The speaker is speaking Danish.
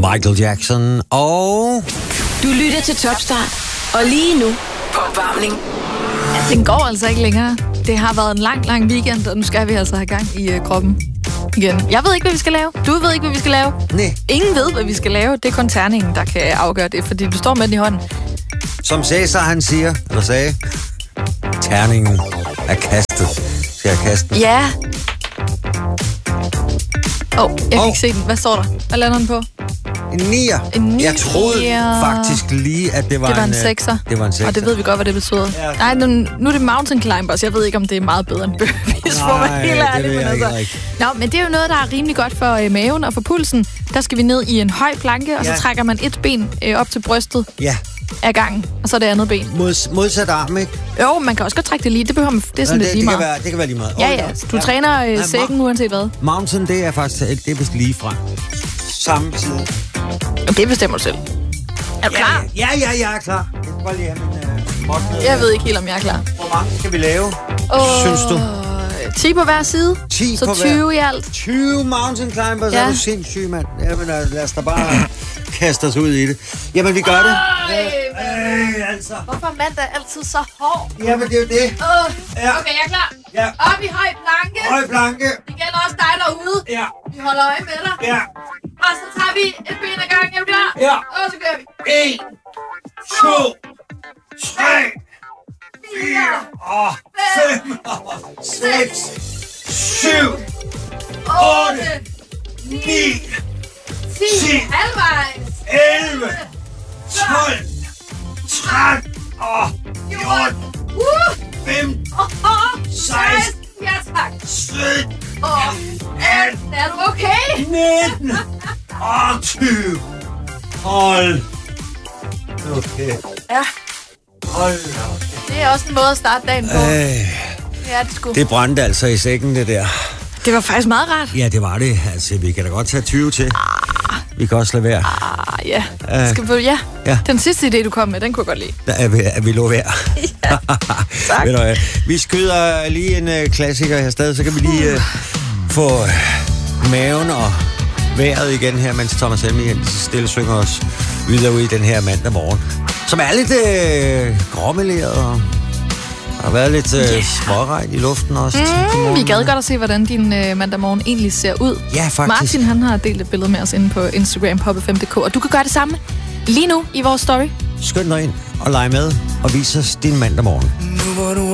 Michael Jackson og... Du lytter til Topstart, og lige nu på opvarmning. Ja, den går altså ikke længere. Det har været en lang weekend, og nu skal vi altså have gang i kroppen igen. Jeg ved ikke, hvad vi skal lave. Du ved ikke, hvad vi skal lave. Nej. Ingen ved, hvad vi skal lave. Det er kun terningen, der kan afgøre det, fordi du står med den i hånden. Som Cæsar, han siger, eller sagde, terningen er kastet. Skal jeg kaste den? Ja. Jeg kan ikke se den. Hvad står der? Hvad lander den på? En 9'er. Jeg troede faktisk lige, at det var en 6'er. Det var en 6'er. Og det ved vi godt, hvad det betyder. Ja. Nej, nu er det mountain climbers. Jeg ved ikke, om det er meget bedre end burpees, for mig helt ærligt. Det ved jeg ikke. Nå, men det er jo noget, der er rimelig godt for maven og for pulsen. Der skal vi ned i en høj planke, og så trækker man et ben op til brystet af gangen, og så det andet ben. Modsat arm, ikke? Jo, man kan også godt trække det lige. Det behøver man, det er sådan lidt lige meget. Det kan være lige meget. Ja. Du træner sækken uanset hvad. Mountain, det er faktisk det er vist lige frem. Samme side. Det bestemmer du selv. Er du klar? Ja, jeg er klar. Jeg skal bare lige have min måtte. Jeg ved ikke helt, om jeg er klar. Hvor mange skal vi lave, synes du? 10 på hver side. 10 så på 20 hver. i alt. 20 mountain climbers, er du sindssyg, mand. Jamen, lad os da bare kaste os ud i det. Jamen, vi gør det. Altså. Hvorfor er mandag altid så hård? Jamen, det er jo det. Okay, jeg er klar. Ja. Op i høj planke. Høj planke. Det gælder også dig derude. Ja. Vi holder øje med dig. Ja. Og så tager vi et ben ad gangen. Er du klar? Ja. Og så gør vi. 1, 2, 3, 4, 5, 6, 7, 8, 9, 10, halvvejs. 11, 12, 13, 14, 15, 16, ja tak. 17, 18, Er du okay? 19 og 20. Hold. Okay. Ja. Hold. Det er også en måde at starte dagen på. Ja, det sgu. Det brændte altså i sækken, det der. Det var faktisk meget rart. Ja, det var det. Altså, vi kan da godt tage 20 til. Vi kan også lade være. Ja. Skal vi, ja. Den sidste idé, du kom med, den kunne jeg godt lide. Der er vi lå værd. Ja, tak. Ved du, vi skyder lige en klassiker her stadig, så kan vi lige få maven og vejret igen her, mens Thomas Helmig stille synger os videre ud i den her mandag morgen, som er lidt gråmeleret og har været lidt småregn i luften også. Vi gad godt at se, hvordan din mandag morgen egentlig ser ud. Ja, faktisk. Martin, han har delt et billede med os inde på Instagram, pop5.dk, og du kan gøre det samme lige nu i vores story. Skynd dig ind og lege med og vis os din mandag morgen. Nu hvor du